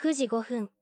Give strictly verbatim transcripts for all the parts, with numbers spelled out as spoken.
くじごふん。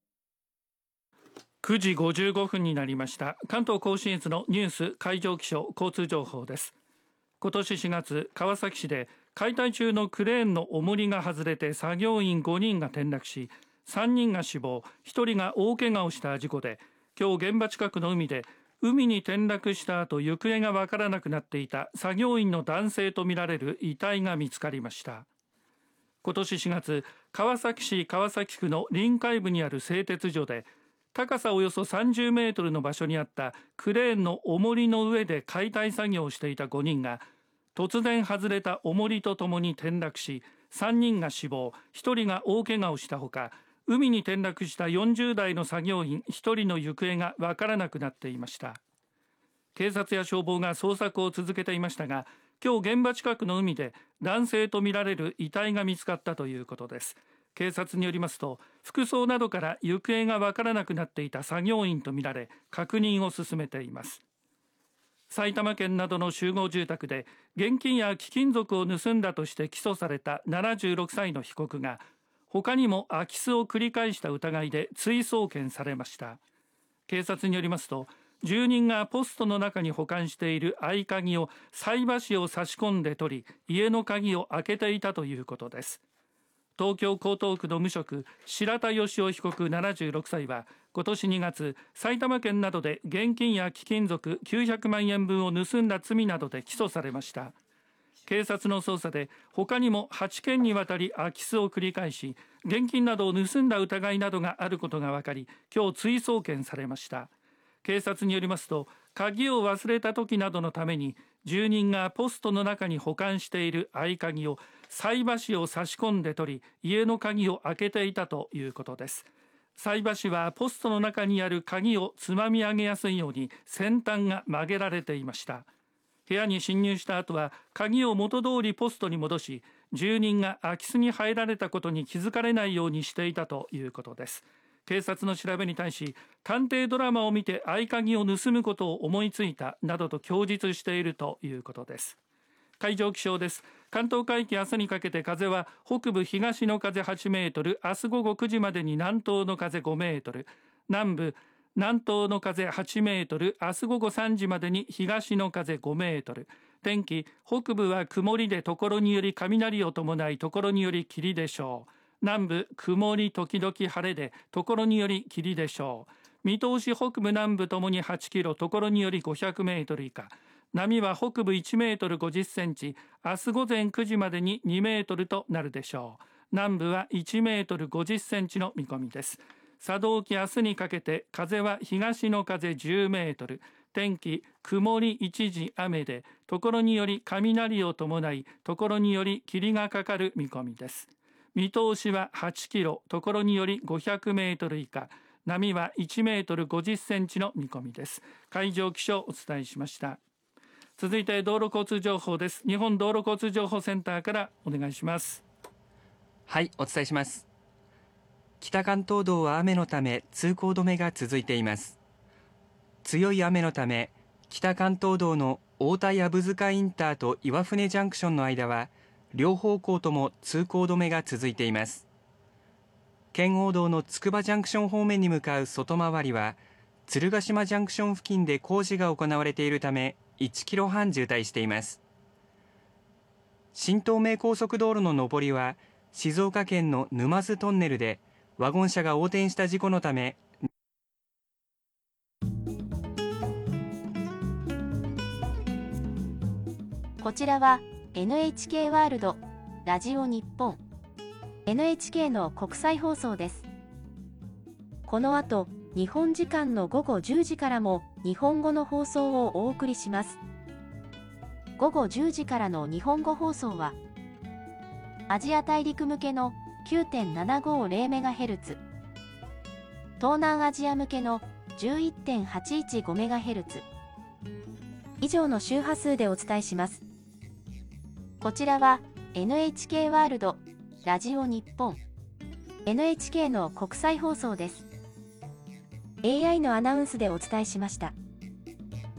くじごじゅうごふんになりました。関東甲信越のニュース海上気象交通情報です。今年しがつ、川崎市で解体中のクレーンの重りが外れて作業員ごにんが転落し、さんにんが死亡、ひとりが大怪我をした事故で、今日現場近くの海で海に転落した後行方がわからなくなっていた作業員の男性とみられる遺体が見つかりました。今年しがつ、川崎市川崎区の臨海部にある製鉄所で高さおよそさんじゅうメートルの場所にあったクレーンの重りの上で解体作業をしていたごにんが突然外れた重りとともに転落し、さんにんが死亡、ひとりが大怪我をしたほか、海に転落したよんじゅうだいの作業員ひとりの行方がわからなくなっていました。警察や消防が捜索を続けていましたが、今日現場近くの海で男性とみられる遺体が見つかったということです。警察によりますと、服装などから行方がわからなくなっていた作業員とみられ、確認を進めています。埼玉県などの集合住宅で現金や貴金属を盗んだとして起訴されたななじゅうろくさいの被告が他にも空き巣を繰り返した疑いで追送検されました。警察によりますと、住人がポストの中に保管している合鍵を菜箸を差し込んで取り、家の鍵を開けていたということです。東京江東区の無職白田義雄被告ななじゅうろくさいは今年にがつ、埼玉県などで現金や貴金属きゅうひゃくまんえんぶんを盗んだ罪などで起訴されました。警察の捜査で他にもはちけんにわたり空き巣を繰り返し、現金などを盗んだ疑いなどがあることが分かり、今日追送検されました。警察によりますと、鍵を忘れた時などのために住人がポストの中に保管している合鍵を菜箸を差し込んで取り、家の鍵を開けていたということです。菜箸はポストの中にある鍵をつまみ上げやすいように先端が曲げられていました。部屋に侵入した後は鍵を元通りポストに戻し、住人が空き巣に入られたことに気づかれないようにしていたということです。警察の調べに対し、探偵ドラマを見て合鍵を盗むことを思いついたなどと供述しているということです。海上気象です。関東海域、明日にかけて風は北部東の風はちメートル、明日午後くじまでに南東の風ごメートル、南部南東の風はちメートル、明日午後さんじまでに東の風ごメートル。天気、北部は曇りで所により雷を伴い所により霧でしょう。南部曇り時々晴れで所により霧でしょう。見通し北部南部ともにはちキロ、所によりごひゃくメートル以下。波は北部いちメートルごじゅっセンチ、明日午前くじまでににメートルとなるでしょう。南部はいちメートルごじゅっセンチの見込みです。佐渡沖、明日にかけて風は東の風じゅうメートル、天気曇り一時雨で所により雷を伴い所により霧がかかる見込みです。見通しははちキロ、所によりごひゃくメートル以下、波はいちメートルごじゅっセンチの見込みです。海上気象をお伝えしました。続いて道路交通情報です。日本道路交通情報センターからお願いします。 はい、お伝えします。北関東道は雨のため通行止めが続いています。強い雨のため北関東道の太田藪塚インターと岩船ジャンクションの間は両方向とも通行止めが続いています。圏央道のつくばジャンクション方面に向かう外回りは鶴ヶ島ジャンクション付近で工事が行われているためいちキロはん渋滞しています。新東名高速道路の上りは静岡県の沼津トンネルでワゴン車が横転した事故のためこちらは エヌエイチケー ワールドラジオ日本 エヌエイチケー の国際放送です。この後日本時間の午後じゅうじからも日本語の放送をお送りします。午後じゅうじからの日本語放送はアジア大陸向けの きゅうてんななごーぜろメガヘルツ、東南アジア向けの じゅういってんはちいちごメガヘルツ 以上の周波数でお伝えします。こちらは エヌエイチケー ワールドラジオ日本 エヌエイチケー の国際放送です。エーアイ のアナウンスでお伝えしました。